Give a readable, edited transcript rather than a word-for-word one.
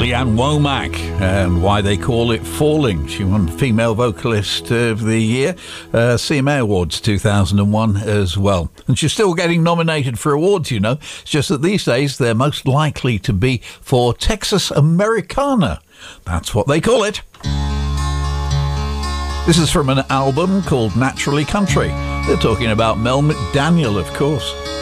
Leanne Womack, and why they call it Falling. She won Female Vocalist of the Year, CMA Awards 2001 as well. And she's still getting nominated for awards, you know. It's just that these days they're most likely to be for Texas Americana. That's what they call it. This is from an album called Naturally Country. They're talking about Mel McDaniel, of course.